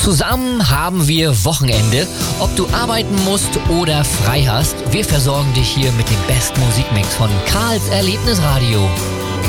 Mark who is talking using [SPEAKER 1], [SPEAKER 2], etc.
[SPEAKER 1] Zusammen haben wir Wochenende. Ob du arbeiten musst oder frei hast, wir versorgen dich hier mit dem besten Musikmix von Karls Erlebnisradio.